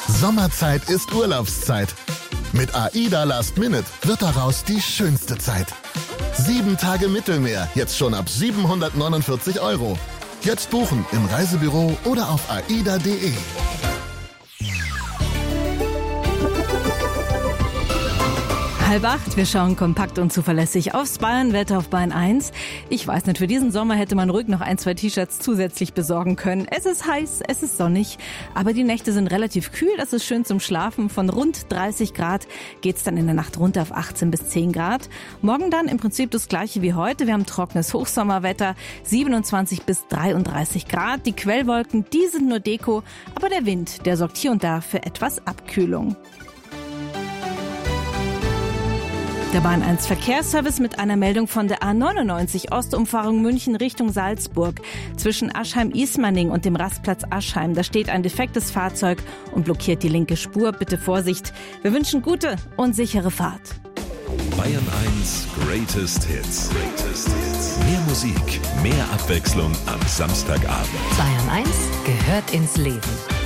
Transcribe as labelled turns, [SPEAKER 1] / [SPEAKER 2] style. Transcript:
[SPEAKER 1] Sommerzeit ist Urlaubszeit. Mit AIDA Last Minute wird daraus die schönste Zeit. 7 Tage Mittelmeer, jetzt schon ab 749 €. Jetzt buchen im Reisebüro oder auf aida.de.
[SPEAKER 2] 7:30, wir schauen kompakt und zuverlässig aufs Bayernwetter auf Bayern 1. Ich weiß nicht, für diesen Sommer hätte man ruhig noch 1, 2 T-Shirts zusätzlich besorgen können. Es ist heiß, es ist sonnig, aber die Nächte sind relativ kühl, das ist schön zum Schlafen. Von rund 30 Grad geht's dann in der Nacht runter auf 18 bis 10 Grad. Morgen dann im Prinzip das gleiche wie heute. Wir haben trockenes Hochsommerwetter, 27 bis 33 Grad. Die Quellwolken, die sind nur Deko, aber der Wind, der sorgt hier und da für etwas Abkühlung. Der Bahn 1 Verkehrsservice mit einer Meldung von der A99 Ostumfahrung München Richtung Salzburg. Zwischen Aschheim-Ismaning und dem Rastplatz Aschheim, da steht ein defektes Fahrzeug und blockiert die linke Spur. Bitte Vorsicht. Wir wünschen gute und sichere Fahrt.
[SPEAKER 3] Bayern 1 Greatest Hits. Mehr Musik, mehr Abwechslung am Samstagabend.
[SPEAKER 4] Bayern 1 gehört ins Leben.